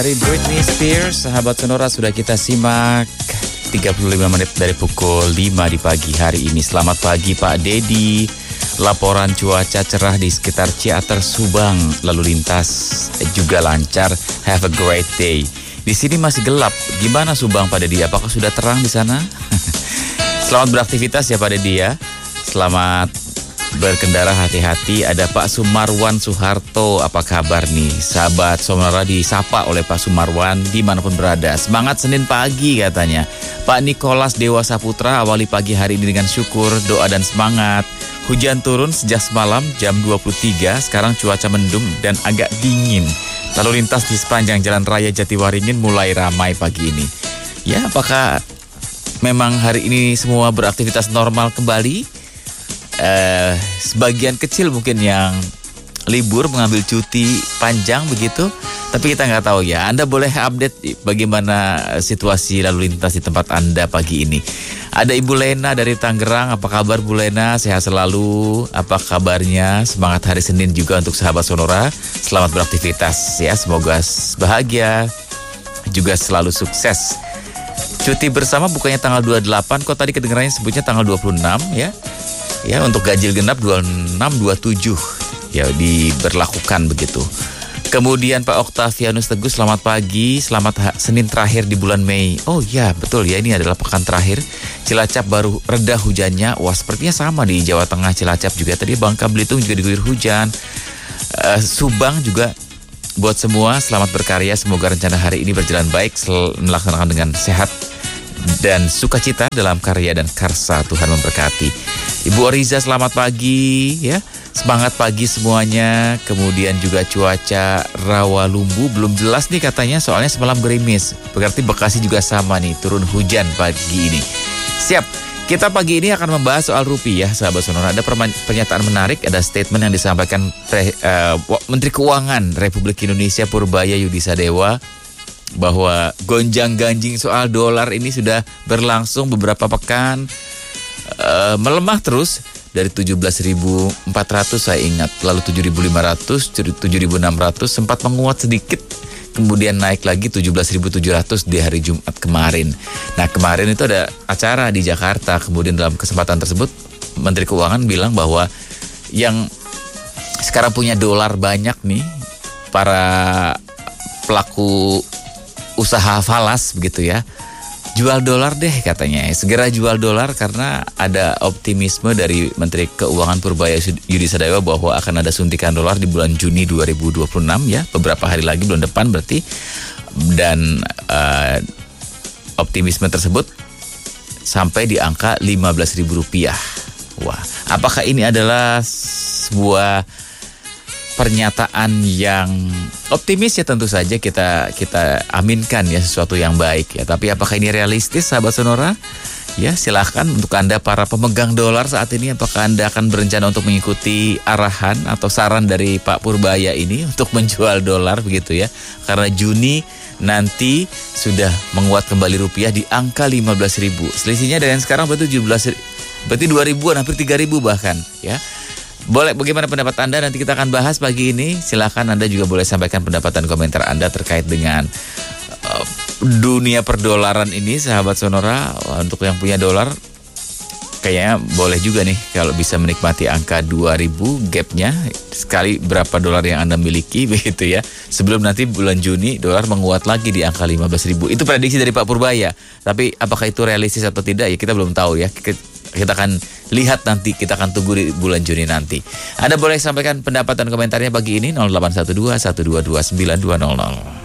Dari Britney Spears, sahabat Sonora, sudah kita simak 35 menit dari pukul 5 di pagi hari ini. Selamat pagi Pak Dedi. Laporan cuaca cerah di sekitar Ciater Subang. Lalu lintas juga lancar. Have a great day. Di sini masih gelap. Gimana Subang Pak Dedi? Apakah sudah terang di sana? Selamat beraktivitas ya Pak Dedi ya. Selamat berkendara, hati-hati. Ada Pak Sumarwan Soeharto, apa kabar nih? Sahabat Sonora disapa oleh Pak Sumarwan dimanapun berada. Semangat Senin pagi katanya. Pak Nikolas Dewa Saputra, awali pagi hari ini dengan syukur, doa dan semangat. Hujan turun sejak semalam jam 23, sekarang cuaca mendung dan agak dingin. Lalu lintas di sepanjang Jalan Raya Jatiwaringin mulai ramai pagi ini. Ya, apakah memang hari ini semua beraktivitas normal kembali? Sebagian kecil mungkin yang libur mengambil cuti panjang begitu, tapi kita nggak tahu ya. Anda boleh update bagaimana situasi lalu lintas di tempat Anda pagi ini. Ada Ibu Lena dari Tangerang, apa kabar Bu Lena? Sehat selalu, apa kabarnya? Semangat hari Senin juga untuk sahabat Sonora. Selamat beraktivitas ya, semoga bahagia, juga selalu sukses. Cuti bersama bukannya tanggal 28, kok tadi kedengarannya sebutnya tanggal 26 ya. Ya, untuk ganjil genap 26, 27 ya diberlakukan begitu. Kemudian Pak Oktavianus Teguh, selamat pagi, selamat Senin terakhir di bulan Mei. Oh ya, betul ya, ini adalah pekan terakhir. Cilacap baru reda hujannya. Wah, sepertinya sama di Jawa Tengah, Cilacap juga. Tadi Bangka Belitung juga diguyur hujan. Subang juga. Buat semua, selamat berkarya. Semoga rencana hari ini berjalan baik, melaksanakan dengan sehat dan sukacita dalam karya dan karsa. Tuhan memberkati. Ibu Oriza, selamat pagi ya. Semangat pagi semuanya. Kemudian juga cuaca Rawalumbu belum jelas nih katanya, soalnya semalam gerimis. Berarti Bekasi juga sama nih, turun hujan pagi ini. Siap. Kita pagi ini akan membahas soal rupiah, sahabat Sonora. Ada pernyataan menarik, ada statement yang disampaikan Menteri Keuangan Republik Indonesia Purbaya Yudisadewa, bahwa gonjang-ganjing soal dolar ini sudah berlangsung beberapa pekan, melemah terus dari 17.400 saya ingat, lalu 7.500, 7.600, sempat menguat sedikit, kemudian naik lagi 17.700 di hari Jumat kemarin. Nah, kemarin itu ada acara di Jakarta, kemudian dalam kesempatan tersebut Menteri Keuangan bilang bahwa yang sekarang punya dolar banyak nih, para pelaku usaha falas begitu ya, jual dolar deh katanya, segera jual dolar karena ada optimisme dari Menteri Keuangan Purbaya Yudisadewa bahwa akan ada suntikan dolar di bulan Juni 2026 ya, beberapa hari lagi, bulan depan berarti. Dan optimisme tersebut sampai di angka Rp15.000. Wah, apakah ini adalah sebuah pernyataan yang optimis? Ya tentu saja kita aminkan ya, sesuatu yang baik ya. Tapi apakah ini realistis sahabat Sonora? Ya silahkan untuk Anda para pemegang dolar saat ini, apakah Anda akan berencana untuk mengikuti arahan atau saran dari Pak Purbaya ini untuk menjual dolar begitu ya? Karena Juni nanti sudah menguat kembali rupiah di angka 15.000. Selisihnya dengan sekarang berarti 17, berarti 2.000-an, hampir 3.000 bahkan ya. Boleh, bagaimana pendapat Anda? Nanti kita akan bahas pagi ini. Silakan Anda juga boleh sampaikan pendapat dan komentar Anda terkait dengan dunia perdolaran ini, sahabat Sonora. Untuk yang punya dolar, kayaknya boleh juga nih kalau bisa menikmati angka 2.000 gapnya. Sekali berapa dolar yang Anda miliki begitu ya. Sebelum nanti bulan Juni dolar menguat lagi di angka 15.000. Itu prediksi dari Pak Purbaya. Tapi apakah itu realistis atau tidak ya kita belum tahu ya. Kita akan lihat nanti, kita akan tunggu di bulan Juni nanti. Anda boleh sampaikan pendapat dan komentarnya pagi ini 0812 122 9200.